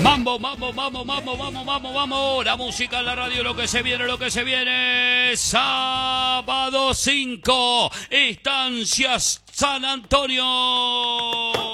Mambo, mambo, mambo, mambo, vamos, vamos, vamos. La música en la radio, lo que se viene, lo que se viene. Sábado 5, Estancias San Antonio.